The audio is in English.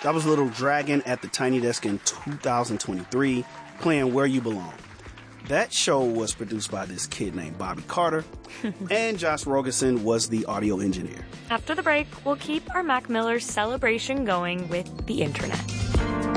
That was Little Dragon at the Tiny Desk in 2023, playing Where You Belong. That show was produced by this kid named Bobby Carter, and Josh Rogerson was the audio engineer. After the break, we'll keep our Mac Miller celebration going with the internet.